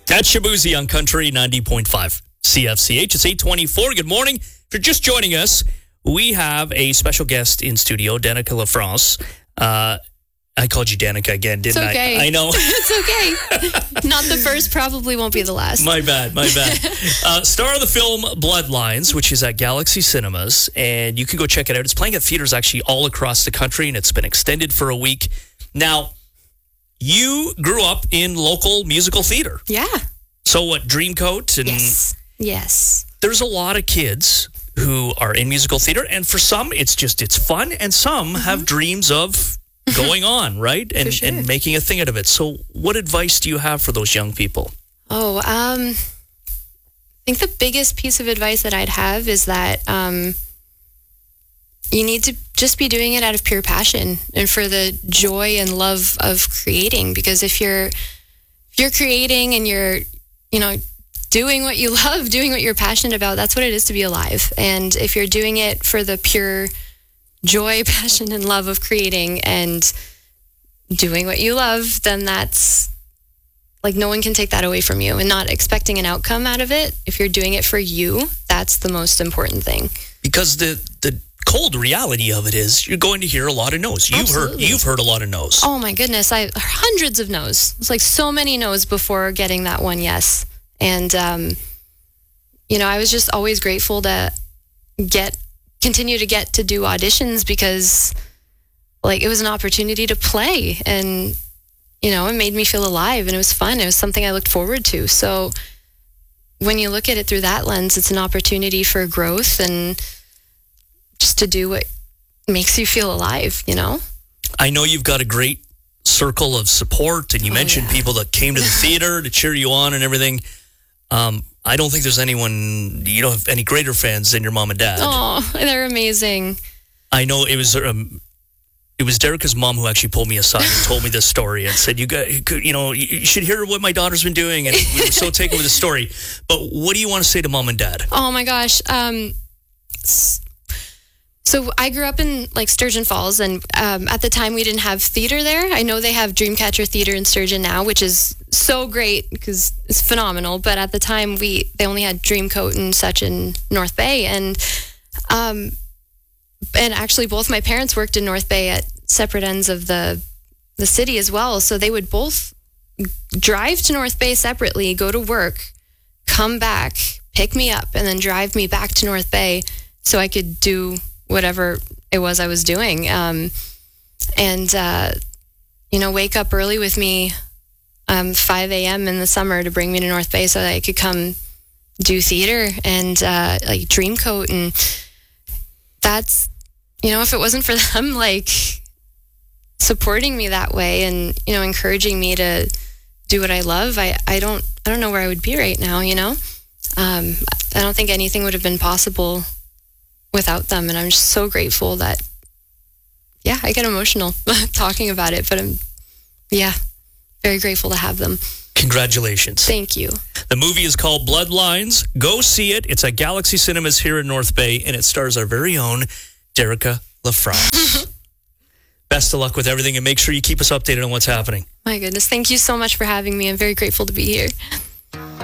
That's Shabuzi on Country 90.5 CFCH. It's 8:24. Good morning. If you're just joining us, we have a special guest in studio, Danica LaFrance. I called you Danica again, didn't it's okay. I? I know. It's okay. Not the first, probably won't be the last. My bad. Star of the film Bloodlines, which is at Galaxy Cinemas, and you can go check it out. It's playing at theaters actually all across the country, and it's been extended for a week. Now, you grew up in local musical theater. Yeah. So what, Dreamcoat? And Yes. There's a lot of kids who are in musical theater, and for some, it's fun, and some have dreams of going on, right? And making a thing out of it. So what advice do you have for those young people? I think the biggest piece of advice that I'd have is that you need to just be doing it out of pure passion and for the joy and love of creating. Because if you're creating and you're, doing what you love, doing what you're passionate about, that's what it is to be alive. And if you're doing it for the pure joy, passion, and love of creating and doing what you love, then that's like no one can take that away from you. And not expecting an outcome out of it. If you're doing it for you, that's the most important thing. Because the cold reality of it is you're going to hear a lot of no's. You've heard a lot of no's. Oh my goodness, hundreds of no's. It's like so many no's before getting that one yes. And I was just always grateful to continue to get to do auditions because like it was an opportunity to play and it made me feel alive and it was fun. It was something I looked forward to. So when you look at it through that lens, it's an opportunity for growth and just to do what makes you feel alive, I know you've got a great circle of support, and you mentioned people that came to the theater to cheer you on and everything. I don't think there's anyone, you don't have any greater fans than your mom and dad. Oh, they're amazing. I know it was Derica's mom who actually pulled me aside and told me this story and said, you should hear what my daughter's been doing. And we were so taken with the story. But what do you want to say to mom and dad? Oh my gosh. So I grew up in like Sturgeon Falls, and at the time we didn't have theater there. I know they have Dreamcatcher Theater in Sturgeon now, which is so great because it's phenomenal. But at the time they only had Dreamcoat and such in North Bay, and actually both my parents worked in North Bay at separate ends of the city as well. So they would both drive to North Bay separately, go to work, come back, pick me up, and then drive me back to North Bay so I could do whatever it was I was doing. Wake up early with me 5 a.m. in the summer to bring me to North Bay so that I could come do theater and like Dreamcoat. And that's, if it wasn't for them, like supporting me that way and, encouraging me to do what I love, I don't know where I would be right now, I don't think anything would have been possible without them. And I'm just so grateful that, I get emotional talking about it, but I'm, very grateful to have them. Congratulations. Thank you. The movie is called Bloodlines. Go see it. It's at Galaxy Cinemas here in North Bay, and it stars our very own Derica LaFrance. Best of luck with everything, and make sure you keep us updated on what's happening. My goodness. Thank you so much for having me. I'm very grateful to be here.